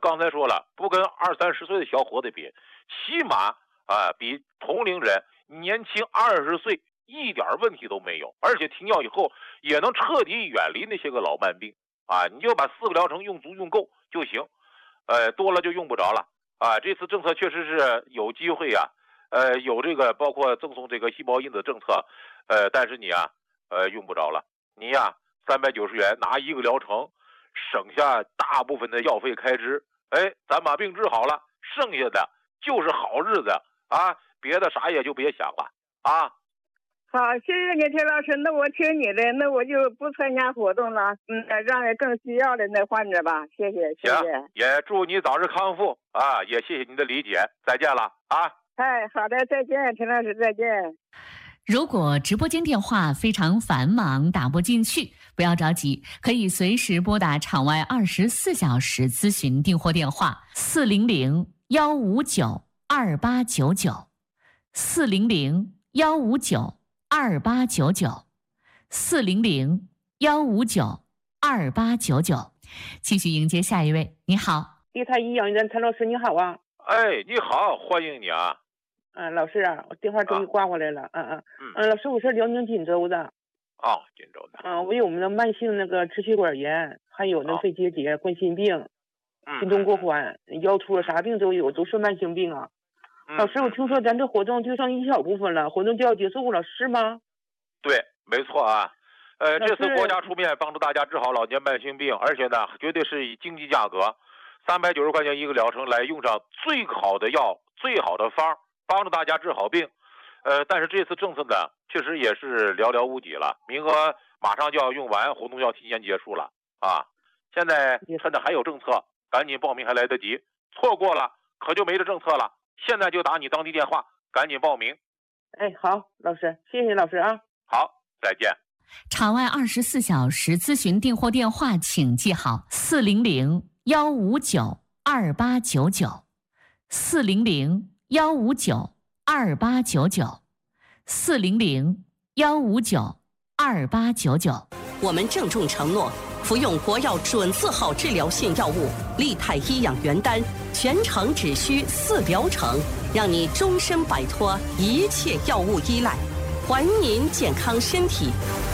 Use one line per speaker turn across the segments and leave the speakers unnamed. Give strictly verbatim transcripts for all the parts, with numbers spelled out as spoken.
刚才说了，不跟二三十岁的小伙子比，起码啊比同龄人年轻二十岁一点问题都没有，而且停药以后也能彻底远离那些个老慢病啊！你就把四个疗程用足用够就行，呃，多了就用不着了啊！这次政策确实是有机会呀、啊，呃，有这个包括赠送这个细胞因子政策，呃，但是你啊，呃，用不着了，你呀、啊，三百九十元拿一个疗程，省下大部分的药费开支，哎，咱把病治好了，剩下的就是好日子啊！别的啥也就别想了啊！
好，谢谢你，田老师。那我听你的，那我就不参加活动了。嗯，让更需要的那患者吧。谢谢，谢谢。
也祝你早日康复啊！也谢谢您的理解，再见了啊！
哎，好的，再见，田老师，再见。
如果直播间电话非常繁忙，打不进去，不要着急，可以随时拨打场外二十四小时咨询订货电话四零零幺五九二八九九，四零零幺五九二八九九，四零零幺五九二八九九。继续迎接下一位。你好，
地泰医养院陈老师，你好啊！
哎，你好，欢迎你啊！
嗯，老师啊，我电话终于挂过来了。嗯嗯嗯，老师，我是辽宁锦州的。
哦，锦州的。
嗯，我有那慢性那个支气管炎，还有那肺结节、冠心病，心动过缓，腰突啥病都有，都是慢性病啊。
嗯、
老师，我听说咱这活动就剩一小部分了，活动就要结束了，是吗？
对，没错啊。呃，这次国家出面帮助大家治好老年慢性病，而且呢，绝对是以经济价格，三百九十块钱一个疗程来用上最好的药、最好的方，帮助大家治好病。呃，但是这次政策呢，确实也是寥寥无几了，名额马上就要用完，活动要提前结束了啊！现在趁着还有政策，赶紧报名还来得及，错过了可就没这政策了。现在就打你当地电话，赶紧报名。
哎，好，老师，谢谢老师啊。
好，再见。
场外二十四小时咨询订货电话，请记好：四零零幺五九二八九九，四零零幺五九二八九九，四零零幺五九二八九九。
我们郑重承诺，服用国药准字号治疗性药物利泰医养元丹，全程只需四疗程，让你终身摆脱一切药物依赖，还您健康身体。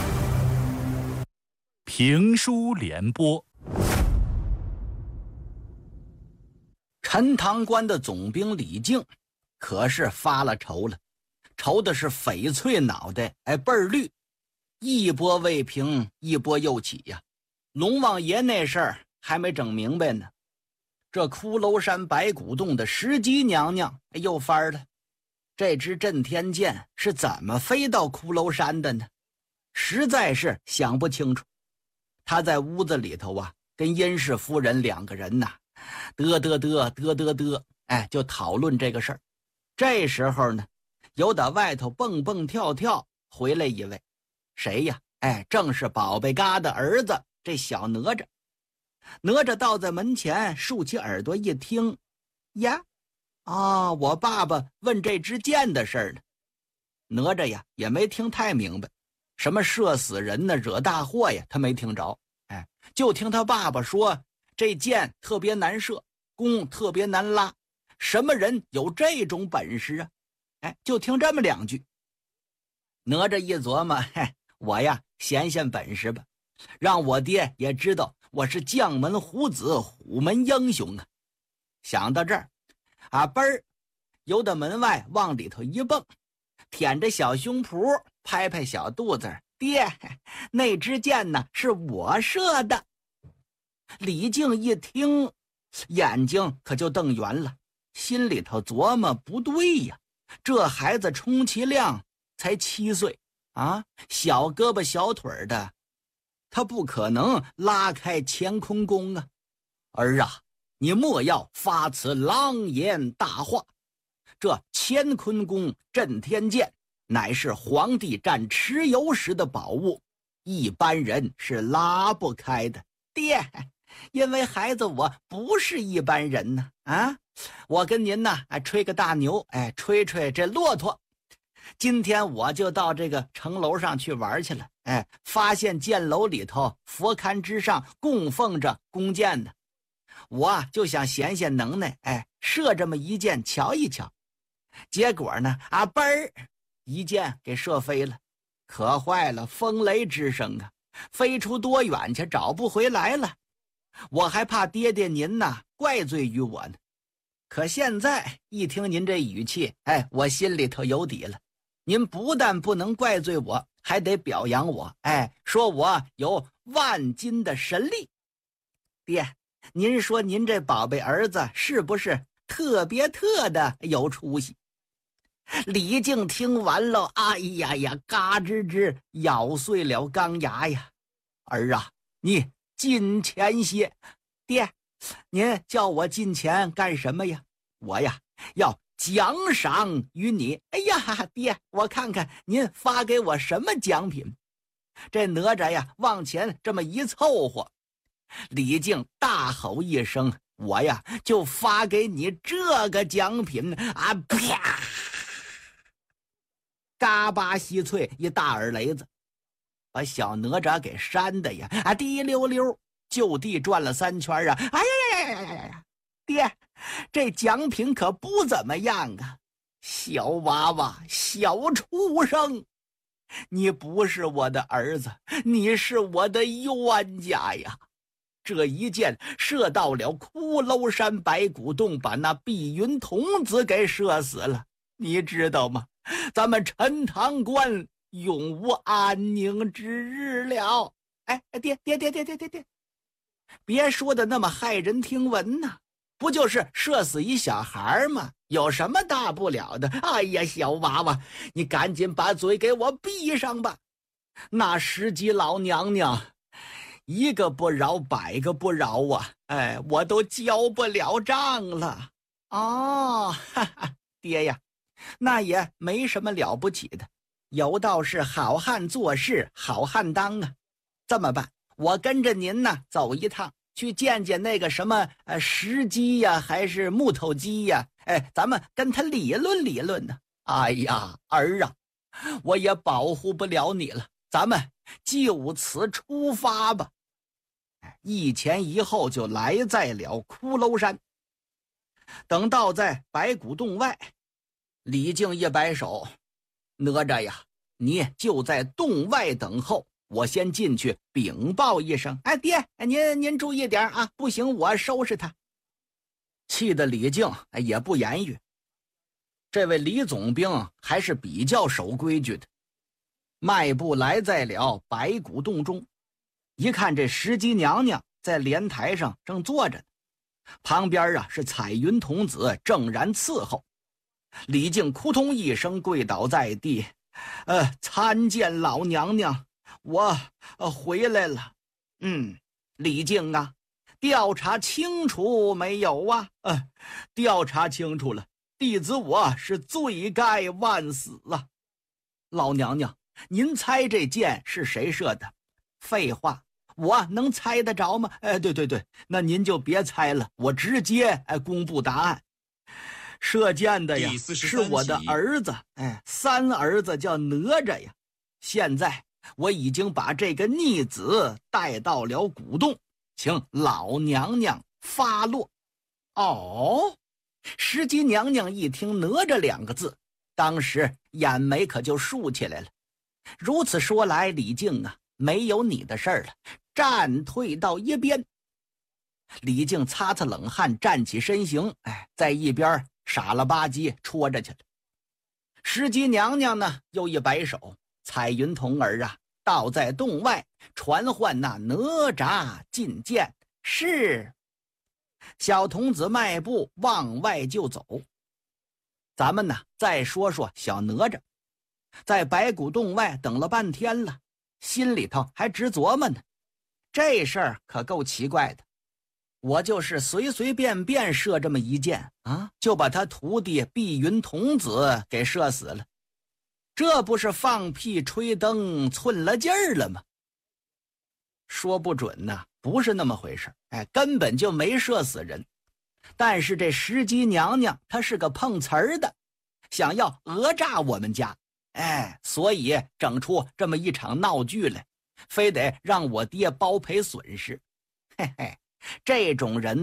评书联播。
陈塘关的总兵李靖可是发了愁了，愁的是翡翠脑袋，哎，倍儿绿，一波未平一波又起呀、啊。龙王爷那事儿还没整明白呢，这骷髅山白骨洞的石矶娘娘又翻了，这支震天剑是怎么飞到骷髅山的呢？实在是想不清楚。他在屋子里头啊，跟殷氏夫人两个人呐、啊，嘚嘚嘚嘚嘚嘚，哎，就讨论这个事儿。这时候呢，有打外头蹦蹦跳跳回来一位，谁呀？哎，正是宝贝嘎的儿子，这小哪吒。哪吒倒在门前，竖起耳朵一听，呀，啊，我爸爸问这支箭的事儿呢。哪吒呀，也没听太明白，什么射死人呢，惹大祸呀，他没听着。哎，就听他爸爸说，这箭特别难射，弓特别难拉，什么人有这种本事啊？哎，就听这么两句。哪吒一琢磨，嘿，我呀显显本事吧，让我爹也知道我是将门虎子，虎门英雄啊。想到这儿啊，嘣儿由到门外往里头一蹦，舔着小胸脯，拍拍小肚子，爹，那支箭呢是我射的。李靖一听，眼睛可就瞪圆了，心里头琢磨，不对呀，这孩子充其量才七岁啊，小胳膊小腿的，他不可能拉开乾坤弓啊。儿啊，你莫要发此狼言大话，这乾坤弓震天剑乃是皇帝战蚩尤时的宝物，一般人是拉不开的。爹，因为孩子我不是一般人呢，啊，我跟您呢，哎，吹个大牛，哎，吹吹这骆驼。今天我就到这个城楼上去玩去了，哎，发现箭楼里头佛龛之上供奉着弓箭呢。 我就想显显能耐，哎，射这么一箭瞧一瞧。结果呢，啊嘣儿，一箭给射飞了，可坏了，风雷之声啊，飞出多远去找不回来了。我还怕爹爹您呐怪罪于我呢。可现在一听您这语气，哎，我心里头有底了。您不但不能怪罪我，还得表扬我，哎，说我有万金的神力。爹，您说您这宝贝儿子是不是特别特的有出息？李靖听完了，哎呀呀，嘎吱吱咬碎了钢牙呀。儿啊，你进前些。爹，您叫我进前干什么呀？我呀要奖赏于你。哎呀，爹，我看看您发给我什么奖品。这哪吒呀往前这么一凑合，李靖大吼一声，我呀就发给你这个奖品啊！啪，嘎巴稀脆一大耳雷子，把小哪吒给扇的呀啊滴溜溜就地转了三圈啊！哎呀呀呀呀呀！爹，这奖品可不怎么样啊！小娃娃，小畜生，你不是我的儿子，你是我的冤家呀！这一箭射到了骷髅山白骨洞，把那碧云童子给射死了。你知道吗？咱们陈塘关永无安宁之日了。哎，爹爹爹爹爹爹爹，别说的那么骇人听闻呐，不就是射死一小孩吗？有什么大不了的？哎呀，小娃娃，你赶紧把嘴给我闭上吧。那石矶老娘娘一个不饶百个不饶啊！哎，我都交不了账了。哦，哈哈，爹呀，那也没什么了不起的，有道是好汉做事好汉当啊。这么办，我跟着您呢走一趟，去见见那个什么呃石矶呀，还是木头鸡呀？哎，咱们跟他理论理论呢。哎呀，儿啊，我也保护不了你了，咱们就此出发吧。一前一后就来在了骷髅山。等到在白骨洞外，李靖一摆手，哪吒呀，你就在洞外等候，我先进去禀报一声。哎，爹，您您注意点啊，不行我收拾他。气得李靖也不言语。这位李总兵还是比较守规矩的，迈步来在了白骨洞中，一看这石矶娘娘在莲台上正坐着呢，旁边啊是彩云童子正然伺候。李靖扑通一声跪倒在地，呃，参见老娘娘，我、呃、回来了。嗯，李靖啊，调查清楚没有啊？呃，调查清楚了，弟子我是罪该万死啊！老娘娘，您猜这箭是谁射的？废话，我能猜得着吗？哎，对对对，那您就别猜了，我直接哎公布答案。射箭的呀是我的儿子，哎，三儿子叫哪吒呀。现在我已经把这个逆子带到了古洞，请老娘娘发落。哦，石矶娘娘一听哪吒两个字，当时眼眉可就竖起来了。如此说来，李靖啊，没有你的事儿了，战退到一边。李靖擦擦冷汗，站起身形，哎，在一边傻了吧唧戳着去了。石矶娘娘呢，又一摆手，彩云童儿啊，倒在洞外传唤那哪吒觐见。是。小童子迈步往外就走。咱们呢，再说说小哪吒，在白骨洞外等了半天了，心里头还直琢磨呢，这事儿可够奇怪的。我就是随随便便射这么一箭啊，就把他徒弟碧云童子给射死了，这不是放屁吹灯寸了劲儿了吗？说不准呢，不是那么回事，哎，根本就没射死人。但是这石矶娘娘她是个碰瓷儿的，想要讹诈我们家，哎，所以整出这么一场闹剧来，非得让我爹包赔损失。嘿嘿，这种人呢，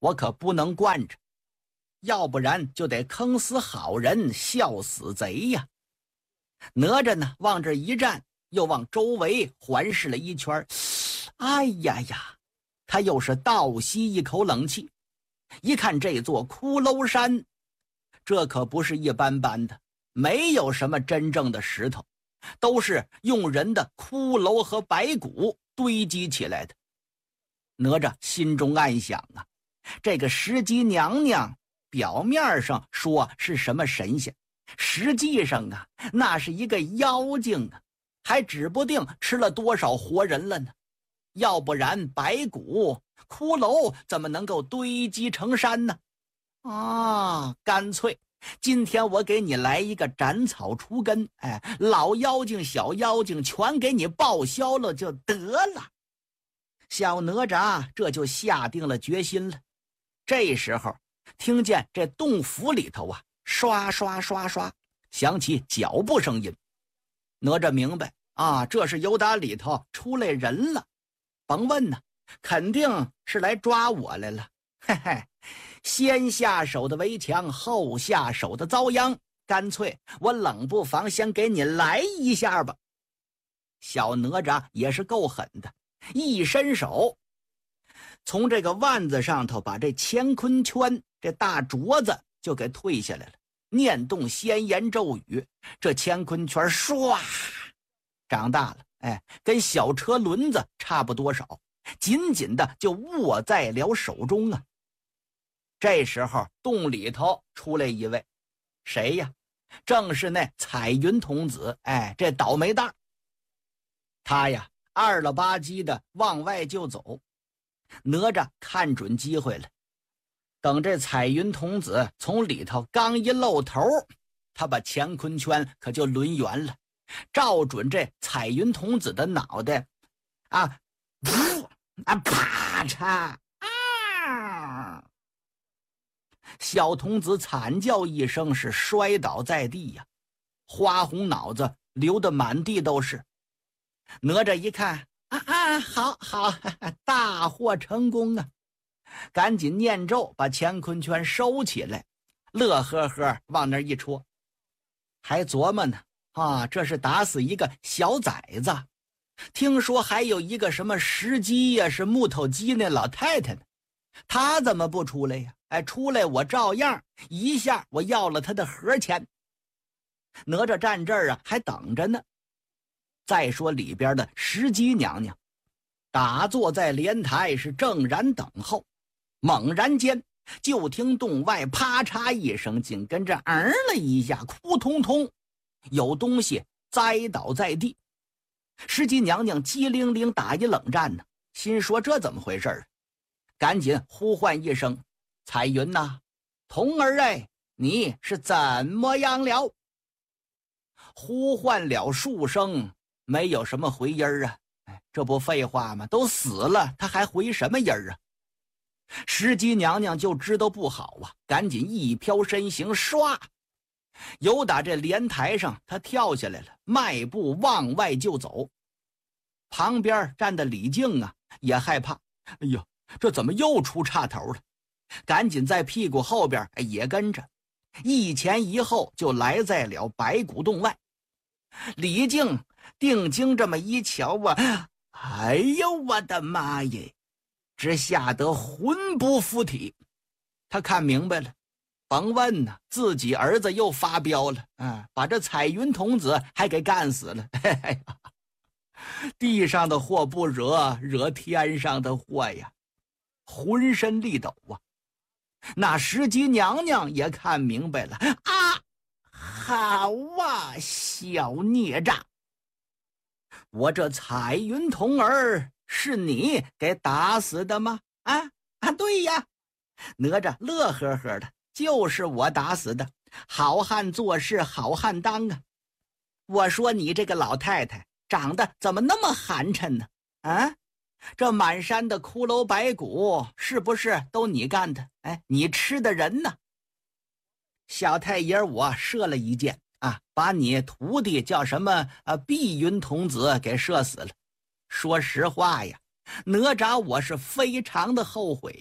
我可不能惯着，要不然就得坑死好人，笑死贼呀。哪吒呢，往这一站，又往周围环视了一圈。哎呀呀，他又是倒吸一口冷气。一看这座骷髅山，这可不是一般般的，没有什么真正的石头，都是用人的骷髅和白骨堆积起来的。哪吒心中暗想啊，这个石矶娘娘表面上说是什么神仙，实际上啊，那是一个妖精啊，还指不定吃了多少活人了呢。要不然白骨骷髅怎么能够堆积成山呢？啊，干脆今天我给你来一个斩草除根，哎，老妖精小妖精全给你报销了就得了。小哪吒这就下定了决心了。这时候听见这洞府里头啊，刷刷刷刷响起脚步声音。哪吒明白啊，这是由打里头出来人了。甭问呢，肯定是来抓我来了。嘿嘿，先下手的为强，后下手的遭殃，干脆我冷不防先给你来一下吧。小哪吒也是够狠的，一伸手从这个腕子上头把这乾坤圈这大镯子就给退下来了，念动仙言咒语，这乾坤圈唰长大了，哎，跟小车轮子差不多少，紧紧的就握在了手中啊。这时候洞里头出来一位，谁呀？正是那彩云童子，哎，这倒霉蛋。他呀二了吧唧的往外就走。哪吒看准机会了，等这彩云童子从里头刚一露头，他把乾坤圈可就抡圆了，照准这彩云童子的脑袋啊，噗啊，啪嚓啊！小童子惨叫一声，是摔倒在地呀，花红脑子流得满地都是。哪吒一看啊啊，好好，大获成功啊！赶紧念咒，把乾坤圈收起来，乐呵呵往那儿一戳，还琢磨呢啊，这是打死一个小崽子，听说还有一个什么石矶呀，是木头鸡那老太太呢，他怎么不出来呀？哎，出来我照样一下我要了他的盒钱。哪吒站这儿啊，还等着呢。再说里边的石矶娘娘打坐在莲台，是正然等候。猛然间就听洞外啪嚓一声，紧跟着嗯了一下，扑通通有东西栽倒在地。石矶娘娘机灵灵打一冷战呢，心说这怎么回事儿？赶紧呼唤一声：“彩云呐，童儿哎，你是怎么样了？”呼唤了数声，没有什么回音儿啊！哎，这不废话吗？都死了，他还回什么音儿啊？石矶娘娘就知道不好啊，赶紧一飘身形，唰，由打这莲台上，他跳下来了，迈步往外就走。旁边站的李靖啊，也害怕，哎呀，这怎么又出岔头了？赶紧在屁股后边也跟着，一前一后就来在了白骨洞外。李靖定睛这么一瞧啊，哎呦我的妈耶，只吓得魂不附体。他看明白了，甭问呢，自己儿子又发飙了啊，把这彩云童子还给干死了。嘿嘿呀，地上的祸不惹，惹天上的祸呀，浑身力抖啊。那石矶娘娘也看明白了啊，好啊，小孽障，我这彩云童儿是你给打死的吗？啊啊，对呀，哪吒乐呵呵的，就是我打死的，好汉做事好汉当啊。我说你这个老太太长得怎么那么寒碜呢？啊，这满山的骷髅白骨是不是都你干的？哎，你吃的人呢？小太爷我射了一箭啊，把你徒弟叫什么啊碧云童子给射死了。说实话呀，哪吒我是非常的后悔呀，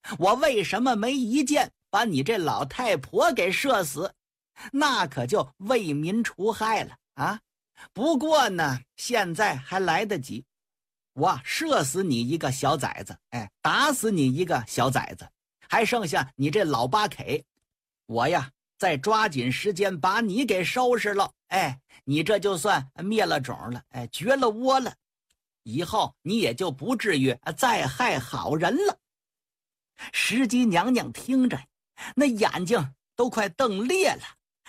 我为什么没一箭把你这老太婆给射死？那可就为民除害了啊！不过呢，现在还来得及，我射死你一个小崽子，哎，打死你一个小崽子，还剩下你这老八 K， 我呀再抓紧时间把你给收拾了，哎，你这就算灭了种了，哎，绝了窝了，以后你也就不至于再害好人了。石矶娘娘听着，那眼睛都快瞪裂了。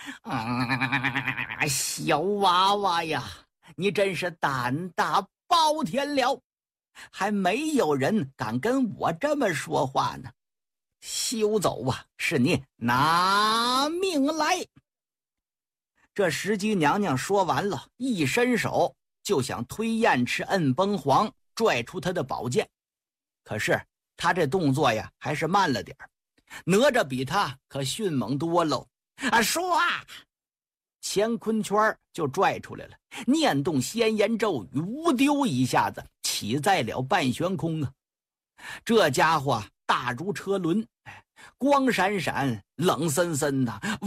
啊，小娃娃呀，你真是胆大包天了，还没有人敢跟我这么说话呢。休走啊，是你拿命来！这石矶娘娘说完了，一伸手就想推燕赤摁崩黄，拽出他的宝剑。可是他这动作呀还是慢了点儿，哪吒比他可迅猛多喽。啊，说啊，乾坤圈就拽出来了，念动仙言咒语，无丢一下子起在了半悬空啊！这家伙大如车轮，光闪闪，冷森森的，呜，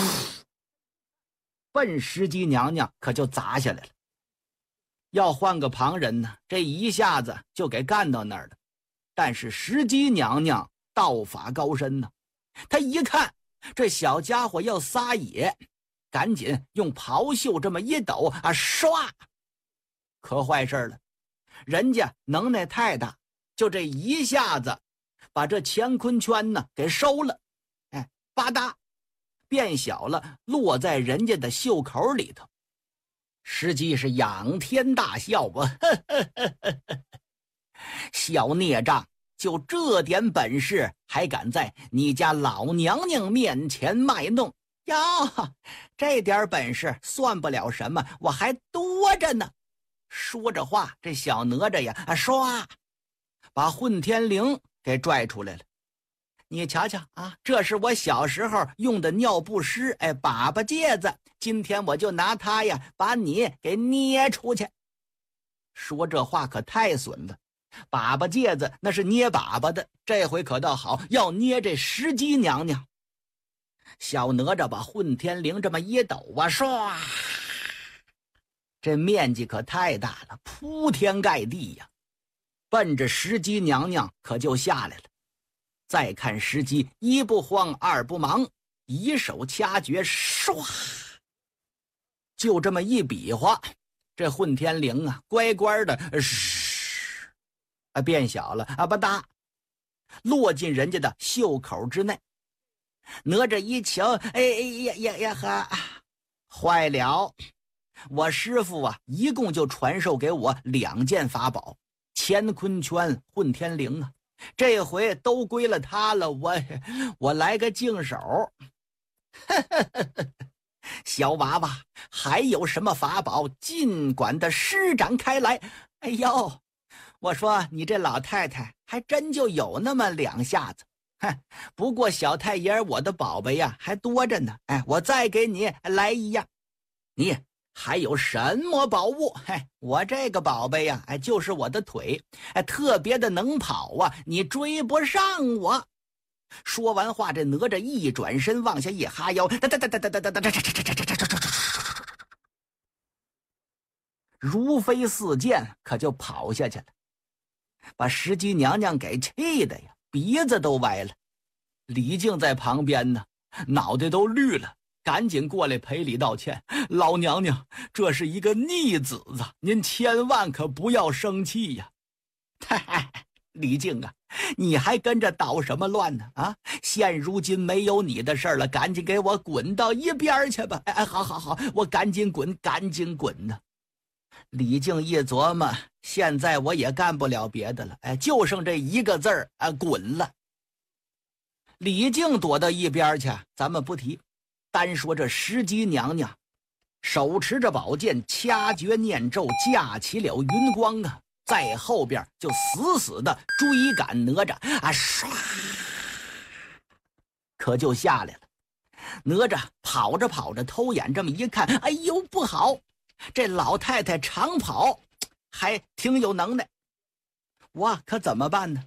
奔石矶娘娘可就砸下来了。要换个旁人呢，这一下子就给干到那儿了。但是石矶娘娘道法高深呢，她一看这小家伙要撒野，赶紧用袍袖这么一抖啊，唰！可坏事了，人家能耐太大，就这一下子把这乾坤圈呢给收了，哎，吧嗒变小了，落在人家的袖口里头。实际是仰天大笑啊，小孽障，就这点本事，还敢在你家老娘娘面前卖弄呀？这点本事算不了什么，我还多着呢。说着话，这小哪吒呀，唰，把混天绫给拽出来了。你瞧瞧啊，这是我小时候用的尿不湿，哎，粑粑戒子，今天我就拿它呀，把你给捏出去。说这话可太损了。粑粑戒子那是捏粑粑的，这回可倒好，要捏这石矶娘娘。小哪吒把混天绫这么一抖啊，唰，这面积可太大了，铺天盖地呀，奔着石矶娘娘可就下来了。再看石矶，一不慌二不忙，以手掐诀，唰，就这么一比划，这混天绫啊，乖乖的，嘘，啊，变小了啊，吧嗒，落进人家的袖口之内。哪吒一瞧，哎呀呀呀哈，坏了！我师傅啊，一共就传授给我两件法宝，乾坤圈、混天绫啊，这回都归了他了。我我来个净手。小娃娃，还有什么法宝，尽管的施展开来。哎呦，我说你这老太太还真就有那么两下子。哼，不过小太爷我的宝贝呀还多着呢。哎，我再给你来一样。你还有什么宝物？嘿，我这个宝贝呀，哎，就是我的腿，哎，特别的能跑啊，你追不上我。说完话，这哪吒一转身往下一哈腰，哒哒哒哒哒哒哒哒哒哒哒，如飞似箭，可就跑下去了，把石矶娘娘给气的呀，鼻子都歪了。李靖在旁边呢，脑袋都绿了，赶紧过来赔礼道歉：“老娘娘，这是一个逆子子，您千万可不要生气呀！”李靖啊，你还跟着捣什么乱呢？啊，现如今没有你的事儿了，赶紧给我滚到一边去吧！哎，好好好，我赶紧滚，赶紧滚呢！李靖一琢磨，现在我也干不了别的了，哎，就剩这一个字儿啊，滚了。李靖躲到一边去，咱们不提。单说这石矶娘娘，手持着宝剑，掐诀念咒，架起了云光啊，在后边就死死的追赶哪吒啊，唰，可就下来了。哪吒跑着跑着，偷眼这么一看，哎呦，不好！这老太太长跑还挺有能耐，我可怎么办呢？啊，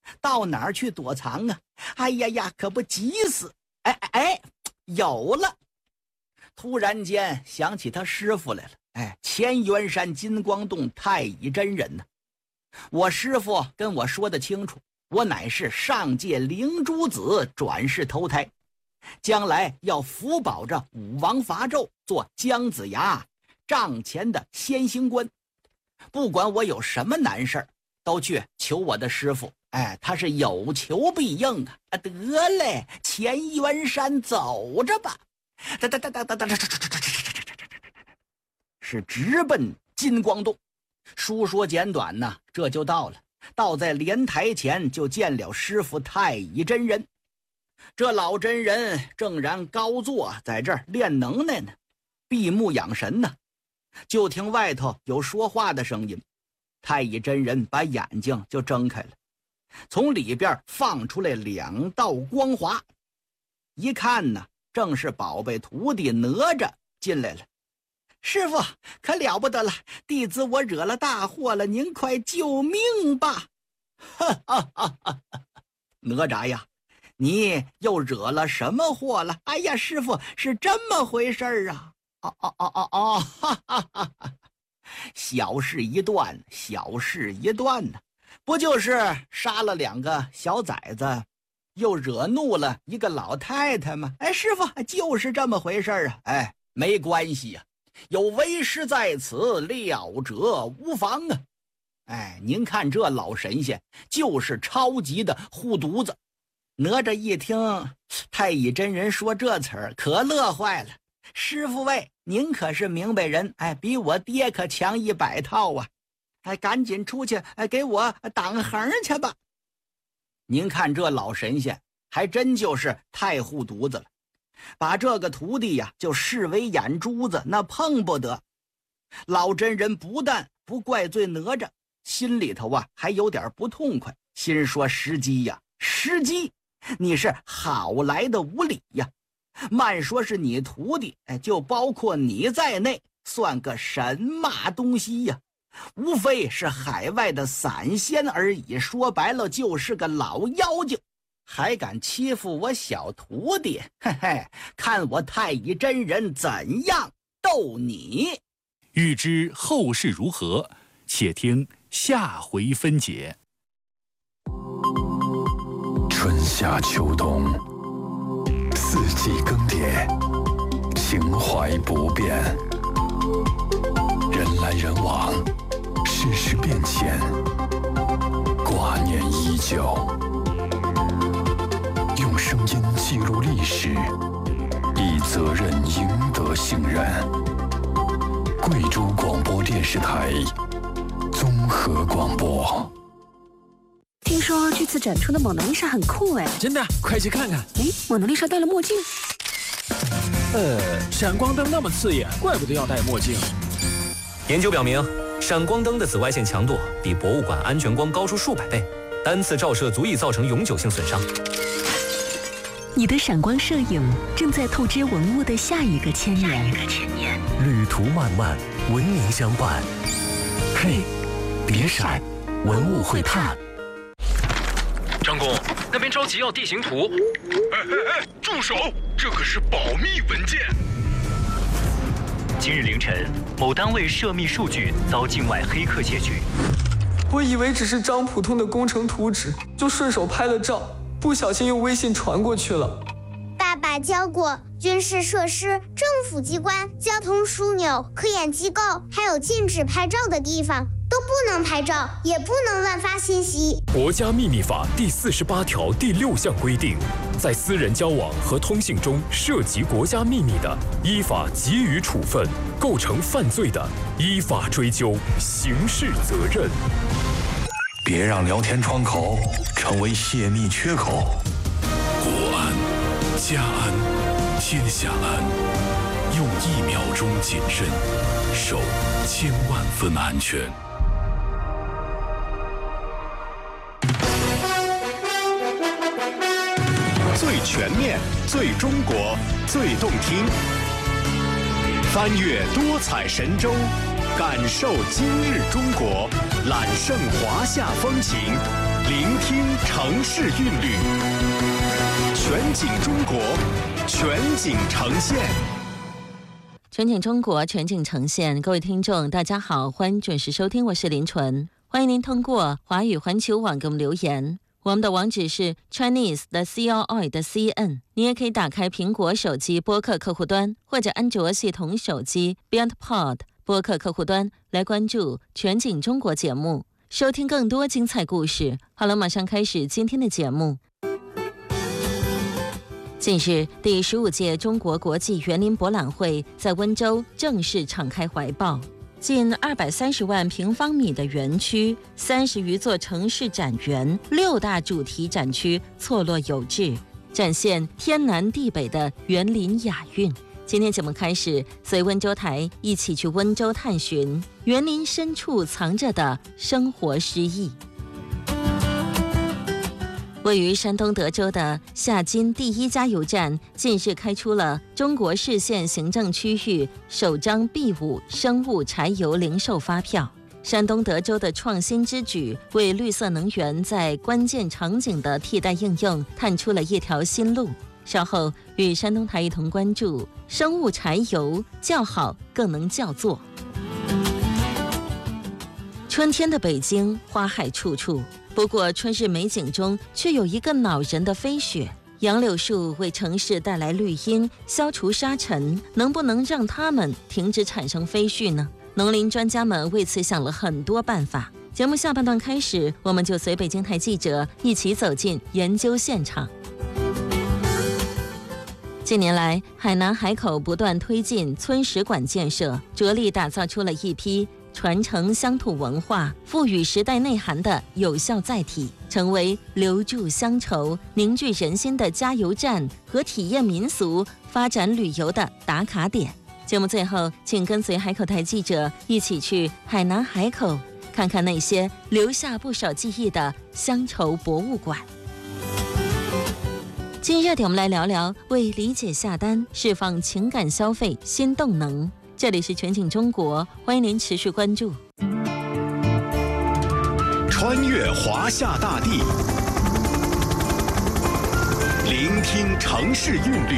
到哪儿去躲藏啊？哎呀呀，可不急死！哎哎哎，有了！突然间想起他师傅来了。哎，乾元山金光洞太乙真人呢。我师傅跟我说得清楚，我乃是上界灵珠子转世投胎，将来要福保着武王伐纣，做姜子牙帐前的先行官。不管我有什么难事儿，都去求我的师傅。哎，他是有求必应啊！啊，得嘞，乾元山走着吧。哒哒哒哒哒哒哒哒哒哒哒是直奔金光洞。书说简短呢，这就到了。到在莲台前，就见了师傅太乙真人。这老真人正然高坐在这儿练能耐呢，闭目养神呢。就听外头有说话的声音，太乙真人把眼睛就睁开了，从里边放出来两道光华，一看呢，正是宝贝徒弟哪吒进来了。师傅可了不得了，弟子我惹了大祸了，您快救命吧！哈哈哈哈！哪吒呀，你又惹了什么祸了？哎呀，师傅是这么回事儿啊！哦哦哦哦哦！哈哈哈哈！小事一段，小事一段呢，不就是杀了两个小崽子，又惹怒了一个老太太吗？哎，师傅就是这么回事儿啊！哎，没关系呀、啊。有为师在此，料者无妨啊！哎，您看这老神仙就是超级的护犊子。哪吒一听太乙真人说这词儿，可乐坏了。师傅喂，您可是明白人，哎，比我爹可强一百套啊！哎，赶紧出去，哎，给我挡横去吧！您看这老神仙还真就是太护犊子了。把这个徒弟呀就视为眼珠子，那碰不得。老真人不但不怪罪哪吒，心里头啊还有点不痛快，心说时机呀，时机，你是好来的无礼呀！慢说是你徒弟，哎，就包括你在内，算个神马东西呀？无非是海外的散仙而已，说白了就是个老妖精。还敢欺负我小徒弟，嘿嘿，看我太乙真人怎样逗你！
欲知后事如何，且听下回分解。
春夏秋冬，四季更迭，情怀不变，人来人往，世事变迁，挂念依旧。用声音记录历史，以责任赢得信任。贵州广播电视台综合广播。
听说这次展出的蒙娜丽莎很酷哎！
真的，快去看看。
哎，蒙娜丽莎戴了墨镜。
呃，闪光灯那么刺眼，怪不得要戴墨镜。
研究表明，闪光灯的紫外线强度比博物馆安全光高出数百倍，单次照射足以造成永久性损伤。
你的闪光摄影正在透支文物的下一个千年。
旅途漫漫，文明相伴。嘿，别闪，文物会探。
张工，那边着急要地形图。
哎哎哎，住手！这可是保密文件。
今日凌晨，某单位涉密数据遭境外黑客窃取。
我以为只是张普通的工程图纸，就顺手拍了照。不小心用微信传过去了。
爸爸教过，军事设施、政府机关、交通枢纽、科研机构，还有禁止拍照的地方，都不能拍照，也不能乱发信息。
国家秘密法第四十八条第六项规定，在私人交往和通信中涉及国家秘密的，依法给予处分；构成犯罪的，依法追究刑事责任。
别让聊天窗口成为泄密缺口。
国安、家安、天下安，用一秒钟谨慎，守千万分安全。
最全面、最中国、最动听，翻越多彩神州，感受今日中国，揽胜华夏风情， 聆听城市韵律，全景中国，全景呈现。
全景中国，全景呈现。各位听众，大家好，欢迎准时收听，我是林纯。欢迎您通过华语环球网给我们留言，我们的网址是 Chinese 的 C O I 的 C N。你也可以打开苹果手机播客客户端，或者安卓系统手机 BeyondPod 播客客户端来关注全景中国节目，收听更多精彩故事。好了，马上开始今天的节目。近日，第十五届中国国际园林博览会在温州正式敞开怀抱。近二百三十万平方米的园区，三十余座城市展园，六大主题展区错落有致，展现天南地北的园林雅韵。今天节目开始，随温州台一起去温州探寻园林深处藏着的生活诗意。位于山东德州的夏津第一加油站近日开出了中国市县行政区域首张 B 五 生物柴油零售发票。山东德州的创新之举，为绿色能源在关键场景的替代应用探出了一条新路。稍后与山东台一同关注生物柴油，叫好更能叫座。春天的北京，花海处处。不过春日美景中却有一个恼人的飞雪。杨柳树为城市带来绿荫，消除沙尘，能不能让它们停止产生飞絮呢？农林专家们为此想了很多办法。节目下半段开始，我们就随北京台记者一起走进研究现场。近年来，海南海口不断推进村史馆建设，着力打造出了一批传承乡土文化、赋予时代内涵的有效载体，成为留住乡愁、凝聚人心的加油站和体验民俗、发展旅游的打卡点。节目最后，请跟随海口台记者一起去海南海口，看看那些留下不少记忆的乡愁博物馆。今日热点，我们来聊聊为理解下单、释放情感消费新动能。这里是全景中国，欢迎您持续关注。
穿越华夏大地，聆听城市韵律，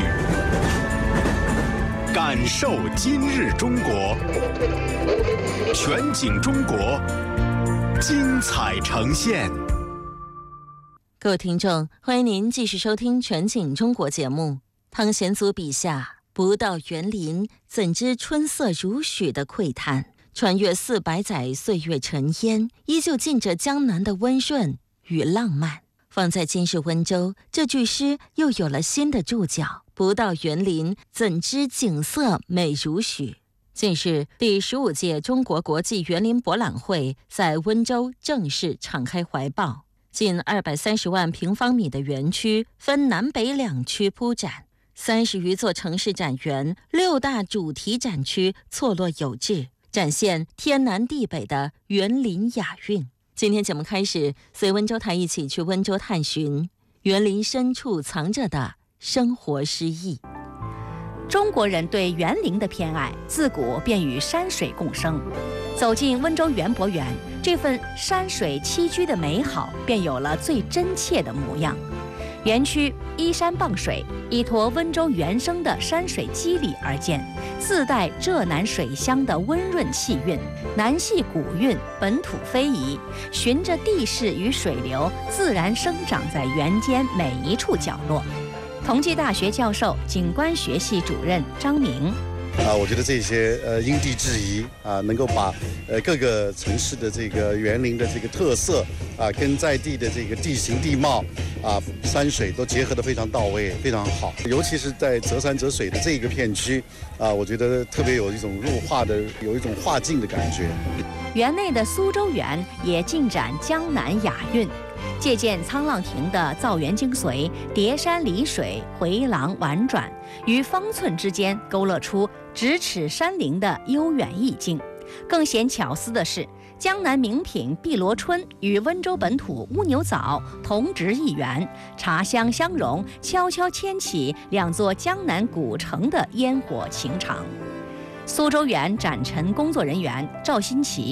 感受今日中国。全景中国，精彩呈现。
各位听众，欢迎您继续收听全景中国节目。汤显祖笔下不到园林，怎知春色如许的喟叹。穿越四百载岁月尘烟，依旧浸着江南的温润与浪漫。放在今日温州，这句诗又有了新的注脚：不到园林，怎知景色美如许。近日，第十五届中国国际园林博览会在温州正式敞开怀抱。近二百三十万平方米的园区分南北两区铺展，三十余座城市展园，六大主题展区错落有致，展现天南地北的园林雅韵。今天节目开始，随温州台一起去温州探寻园林深处藏着的生活诗意。
中国人对园林的偏爱，自古便与山水共生。走进温州园博园，这份山水栖居的美好便有了最真切的模样。园区依山傍水，依托温州原生的山水肌理而建，自带浙南水乡的温润气韵，南系古韵，本土非遗，循着地势与水流，自然生长在园间每一处角落。同济大学教授、景观学系主任张明。
啊，我觉得这些呃因地制宜啊，能够把呃各个城市的这个园林的这个特色啊，跟在地的这个地形地貌啊、山水都结合得非常到位，非常好。尤其是在择山择水的这一个片区啊，我觉得特别有一种入画的，有一种画境的感觉。
园内的苏州园也尽展江南雅韵。借鉴沧浪亭的造园精髓，叠山离水，回廊婉转，于方寸之间勾勒出咫尺山林的悠远意境。更显巧思的是，江南名品碧螺春与温州本土乌牛枣同植一园，茶香相融，悄悄牵起两座江南古城的烟火情长。苏州园展陈工作人员赵新奇。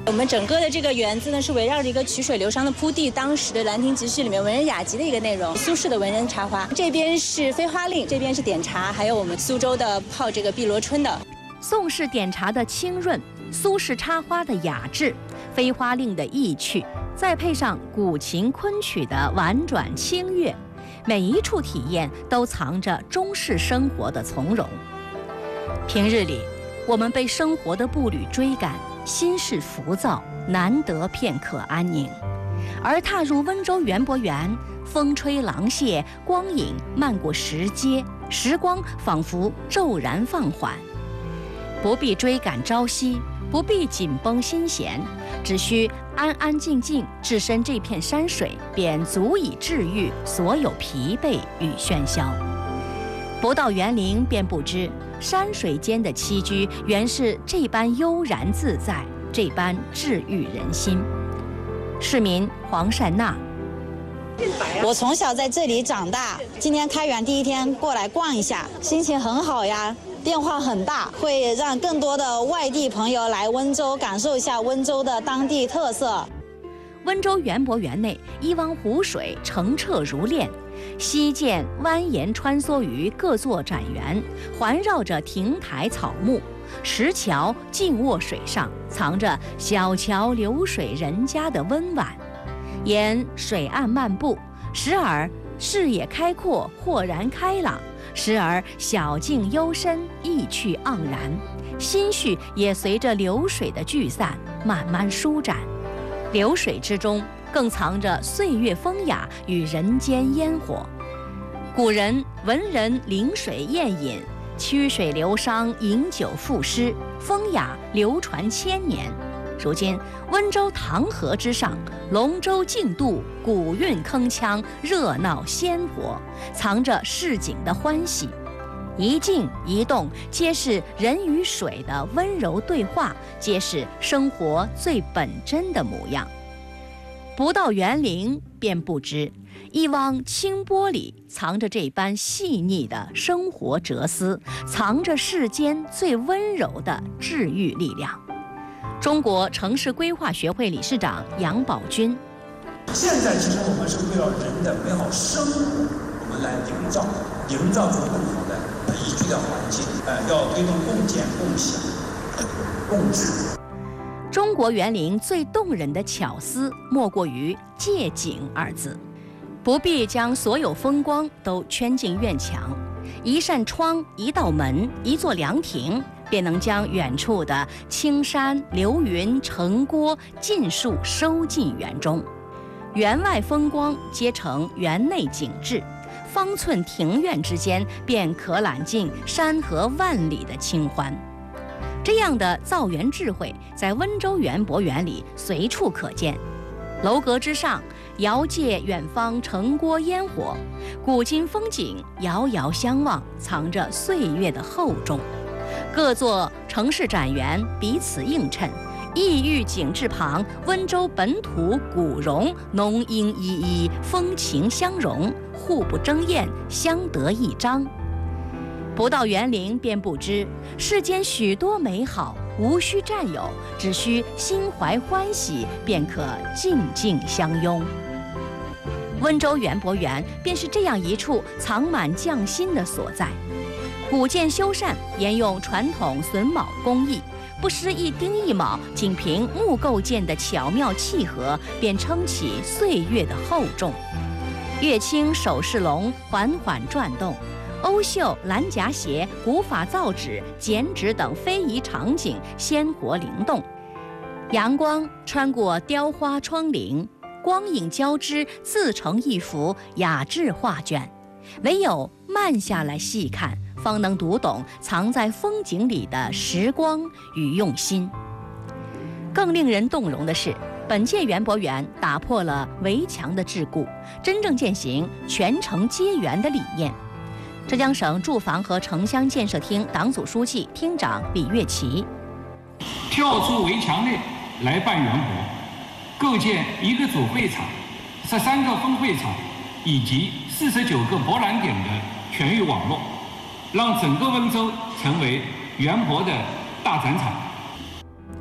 我们整个的这个园子呢，是围绕着一个曲水流觞的铺地，当时的《兰亭集序》里面文人雅集的一个内容。苏轼的文人茶花，这边是飞花令，这边是点茶，还有我们苏州的泡这个碧螺春的。
宋式点茶的清润，苏式插花的雅致，飞花令的意趣，再配上古琴昆曲的婉转清越，每一处体验都藏着中式生活的从容。平日里，我们被生活的步履追赶，心事浮躁，难得片刻安宁。而踏入温州园博园，风吹廊榭，光影漫过石阶，时光仿佛骤然放缓。不必追赶朝夕，不必紧绷心弦，只需安安静静置身这片山水，便足以治愈所有疲惫与喧嚣。不到园林，便不知山水间的栖居原是这般悠然自在，这般治愈人心。市民黄善娜，
我从小在这里长大，今天开园第一天过来逛一下，心情很好呀。变化很大，会让更多的外地朋友来温州感受一下温州的当地特色。
温州园博园内一汪湖水澄澈如练，溪涧蜿蜒穿梭于各座展园，环绕着亭台草木，石桥静卧水上，藏着小桥流水人家的温婉。沿水岸漫步，时而视野开阔，豁然开朗，时而小径幽深，意趣盎然，心绪也随着流水的聚散慢慢舒展。流水之中更藏着岁月风雅与人间烟火。古人文人临水宴饮，曲水流觞，饮酒赋诗，风雅流传千年。如今温州塘河之上，龙舟竞渡，古韵铿锵，热闹鲜活，藏着市井的欢喜。一静一动，皆是人与水的温柔对话，皆是生活最本真的模样。不到园林，便不知一汪清波里藏着这般细腻的生活哲思，藏着世间最温柔的治愈力量。中国城市规划学会理事长杨宝军，
现在其实我们是为了人的美好生活，我们来营造营造出更好的宜居的环境，呃，要推动共建共享共治。
中国园林最动人的巧思，莫过于借景二字。不必将所有风光都圈进院墙，一扇窗，一道门，一座凉亭，便能将远处的青山流云城郭尽数收进园中。园外风光皆成园内景致，方寸庭院之间便可揽尽山河万里的清欢。这样的造园智慧，在温州园博园里随处可见。楼阁之上，遥借远方城郭烟火，古今风景遥遥相望，藏着岁月的厚重。各座城市展园彼此映衬，异域景致旁，温州本土古容浓荫依依，风情相融，互不争艳，相得益彰。不到园林，便不知世间许多美好无需占有，只需心怀欢喜，便可静静相拥。温州园博园便是这样一处藏满匠心的所在。古建修缮沿用传统榫卯工艺，不施一钉一铆，仅凭木构件的巧妙契合，便撑起岁月的厚重。乐清手势龙缓缓转动，欧绣蓝夹鞋、古法造纸、剪纸等非遗场景鲜活灵动。阳光穿过雕花窗棂，光影交织，自成一幅雅致画卷。唯有慢下来细看，方能读懂藏在风景里的时光与用心。更令人动容的是，本届园博园打破了围墙的桎梏，真正践行全城皆园的理念。浙江省住房和城乡建设厅党组书记、厅长李月琪，
跳出围墙内来办园博，构建一个主会场、十三个分会场以及四十九个博览点的全域网络，让整个温州成为园博的大展场。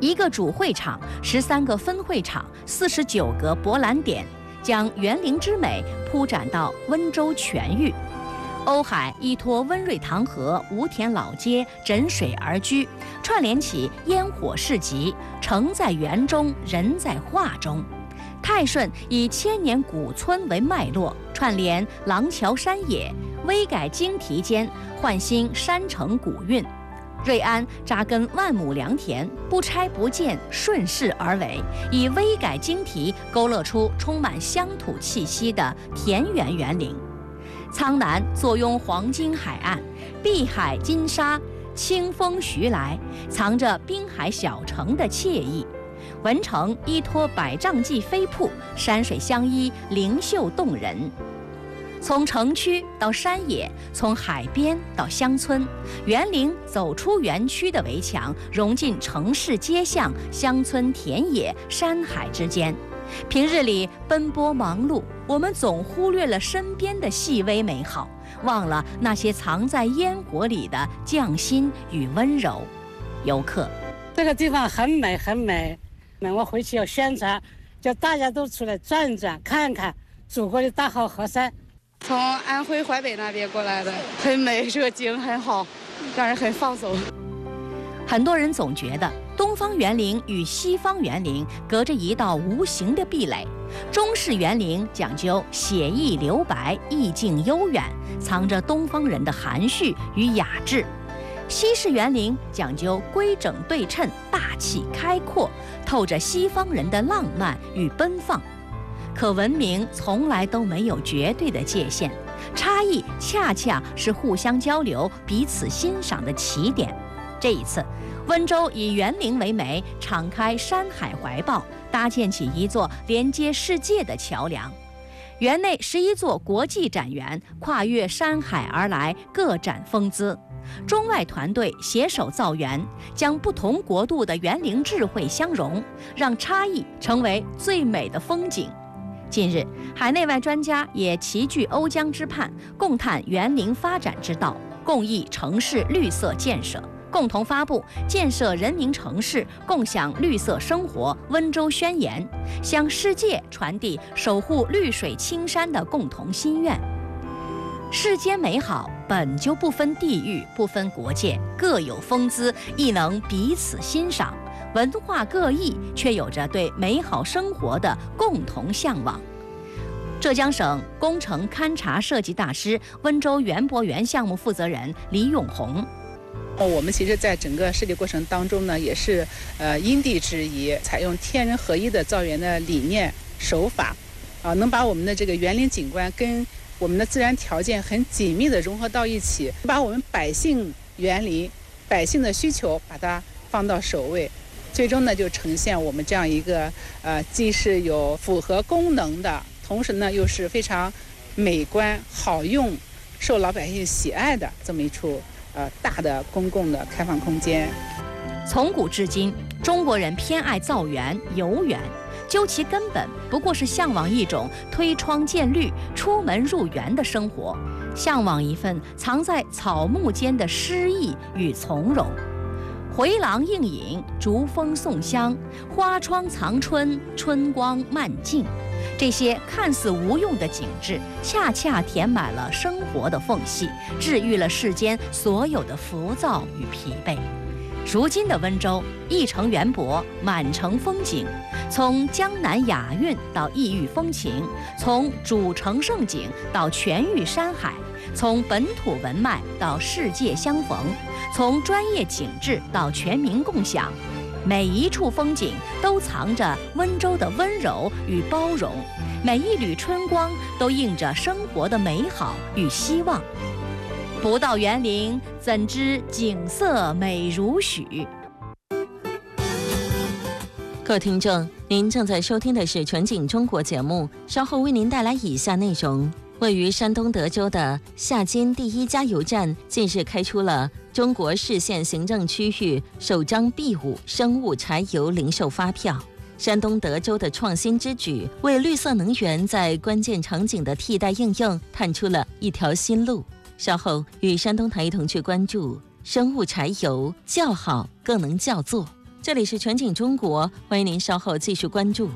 一个主会场，十三个分会场，四十九个博览点，将园林之美铺展到温州全域。瓯海依托温瑞塘河、吴田老街枕水而居，串联起烟火市集，城在园中，人在画中。泰顺以千年古村为脉络，串联廊桥山野，微改经题间，焕新山城古韵。瑞安扎根万亩良田，不拆不建，顺势而为，以微改经题勾勒出充满乡土气息的田园园林。苍南坐拥黄金海岸，碧海金沙，清风徐来，藏着滨海小城的惬意。文城依托百丈记飞瀑，山水相依，灵秀动人。从城区到山野，从海边到乡村，园林走出园区的围墙，融进城市街巷、乡村田野、山海之间。平日里奔波忙碌，我们总忽略了身边的细微美好，忘了那些藏在烟火里的匠心与温柔。游客，
这个地方很美很美，我回去要宣传，叫大家都出来转转看看祖国的大好河山。
从安徽淮北那边过来的，很美，这个景很好，让人很放松。
很多人总觉得东方园林与西方园林隔着一道无形的壁垒，中式园林讲究写意留白，意境悠远，藏着东方人的含蓄与雅致；西式园林讲究规整对称，大气开阔，透着西方人的浪漫与奔放。可文明从来都没有绝对的界限，差异恰恰是互相交流、彼此欣赏的起点。这一次，温州以园林为媒，敞开山海怀抱，搭建起一座连接世界的桥梁。园内十一座国际展园跨越山海而来，各展风姿。中外团队携手造园，将不同国度的园林智慧相融，让差异成为最美的风景。近日，海内外专家也齐聚瓯江之畔，共探园林发展之道，共议城市绿色建设，共同发布《建设人民城市，共享绿色生活温州宣言》，向世界传递守护绿水青山的共同心愿。世间美好本就不分地域，不分国界，各有风姿，亦能彼此欣赏。文化各异，却有着对美好生活的共同向往。浙江省工程勘察设计大师、温州园博园项目负责人李永红。
我们其实在整个设计过程当中呢，也是呃因地制宜，采用天人合一的造园的理念手法，啊，能把我们的这个园林景观跟我们的自然条件很紧密的融合到一起，把我们百姓园林、百姓的需求把它放到首位。最终呢，就呈现我们这样一个呃，既是有符合功能的，同时呢又是非常美观、好用、受老百姓喜爱的这么一处呃大的公共的开放空间。
从古至今，中国人偏爱造园、游园，究其根本，不过是向往一种推窗见绿、出门入园的生活，向往一份藏在草木间的诗意与从容。回廊映影，竹风送香，花窗藏春，春光漫径。这些看似无用的景致，恰恰填满了生活的缝隙，治愈了世间所有的浮躁与疲惫。如今的温州，一城园博，满城风景，从江南雅韵到异域风情，从主城胜景到全域山海，从本土文脉到世界相逢，从专业景致到全民共享，每一处风景都藏着温州的温柔与包容，每一缕春光都映着生活的美好与希望。不到园林，怎知景色美如许？
各位听众，您正在收听的是全景中国节目，稍后为您带来以下内容。位于山东德州的夏津第一加油站近日开出了中国市县行政区域首张 B 五 生物柴油零售发票。山东德州的创新之举，为绿色能源在关键场景的替代应用探出了一条新路。稍后与山东台一同去关注生物柴油叫好更能叫座。 这里是全景中国，欢迎您稍后继续关注。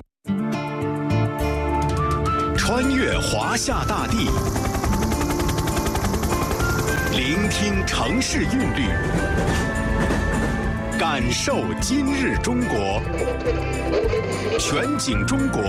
穿越华夏大地，聆听城市韵律，感受今日中国。全景中国。